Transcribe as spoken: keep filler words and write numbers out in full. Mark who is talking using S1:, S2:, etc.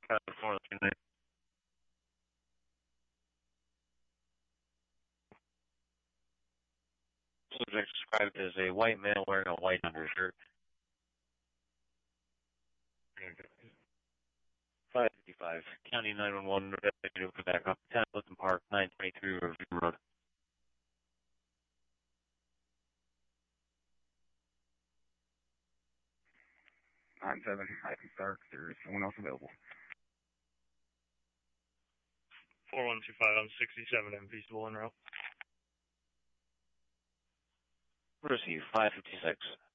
S1: four one two nine. Subject described as a white male wearing a white undershirt. five fifty-five, County nine one one, ready for backup. ten Liston Park, nine twenty-three Riverview Road.
S2: nine seven, I can start. There is someone else available.
S3: four one two five, I'm sixty-seven and feasible en route.
S1: Receive five fifty-six.